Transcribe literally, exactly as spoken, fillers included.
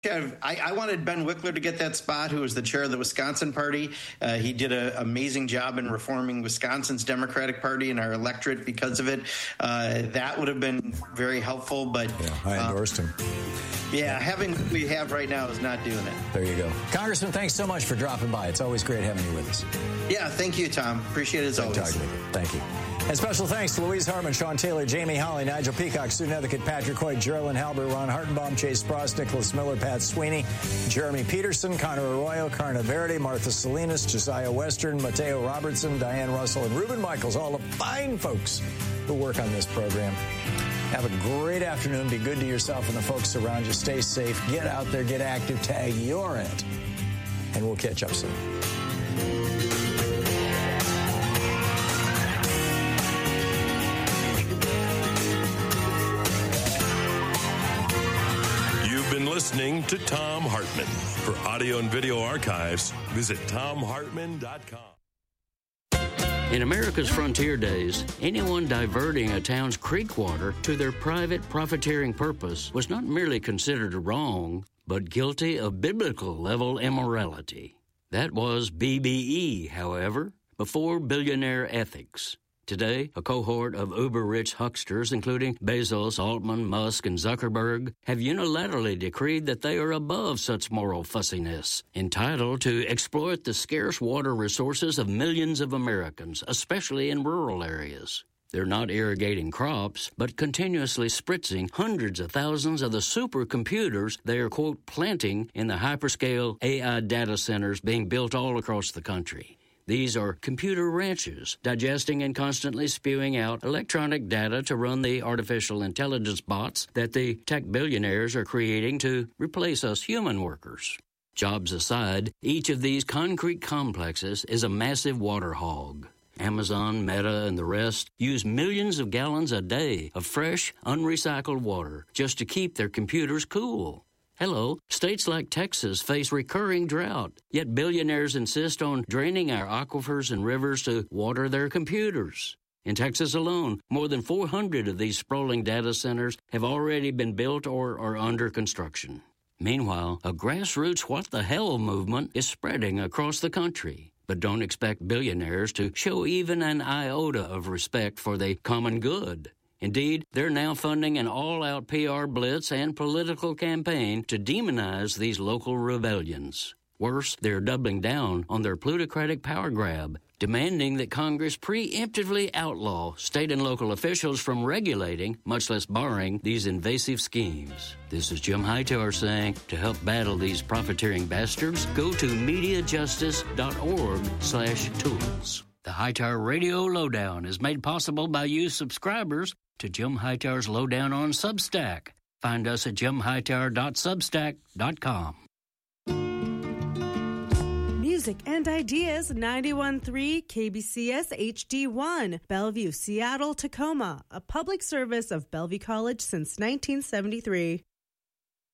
Yeah, I, I wanted Ben Wickler to get that spot, who was the chair of the Wisconsin Party. Uh, he did an amazing job in reforming Wisconsin's Democratic Party and our electorate because of it. Uh, that would have been very helpful, but yeah, I endorsed uh, him. Yeah, having what we have right now is not doing it. There you go. Congressman, thanks so much for dropping by. It's always great having you with us. Yeah, thank you, Tom. Appreciate it as always. Talking with you. Thank you. And special thanks to Louise Harmon, Sean Taylor, Jamie Holly, Nigel Peacock, Sue Nethercutt, Patrick Hoyt, Geraldine Halbert, Ron Hartenbaum, Chase Spross, Nicholas Miller, Pat Sweeney, Jeremy Peterson, Connor Arroyo, Carna Verity, Martha Salinas, Josiah Western, Mateo Robertson, Diane Russell, and Reuben Michaels, all the fine folks who work on this program. Have a great afternoon. Be good to yourself and the folks around you. Stay safe. Get out there. Get active. Tag your it. And we'll catch up soon. Been listening to Thom Hartmann. For audio and video archives, visit thom hartmann dot com. In America's frontier days, anyone diverting a town's creek water to their private profiteering purpose was not merely considered wrong, but guilty of biblical-level immorality. That was B B E, however, before billionaire ethics. Today, a cohort of uber-rich hucksters, including Bezos, Altman, Musk, and Zuckerberg, have unilaterally decreed that they are above such moral fussiness, entitled to exploit the scarce water resources of millions of Americans, especially in rural areas. They're not irrigating crops, but continuously spritzing hundreds of thousands of the supercomputers they are, quote, planting in the hyperscale A I data centers being built all across the country. These are computer ranches, digesting and constantly spewing out electronic data to run the artificial intelligence bots that the tech billionaires are creating to replace us human workers. Jobs aside, each of these concrete complexes is a massive water hog. Amazon, Meta, and the rest use millions of gallons a day of fresh, unrecycled water just to keep their computers cool. Hello, states like Texas face recurring drought, yet billionaires insist on draining our aquifers and rivers to water their computers. In Texas alone, more than four hundred of these sprawling data centers have already been built or are under construction. Meanwhile, a grassroots what-the-hell movement is spreading across the country. But don't expect billionaires to show even an iota of respect for the common good. Indeed, they're now funding an all-out P R blitz and political campaign to demonize these local rebellions. Worse, they're doubling down on their plutocratic power grab, demanding that Congress preemptively outlaw state and local officials from regulating, much less barring, these invasive schemes. This is Jim Hightower saying, to help battle these profiteering bastards, go to MediaJustice.org slash tools. The Hightower Radio Lowdown is made possible by you subscribers to Jim Hightower's Lowdown on Substack. Find us at jim hightower dot substack dot com. Music and ideas, ninety-one point three K B C S H D one, Bellevue, Seattle, Tacoma, a public service of Bellevue College since nineteen seventy-three.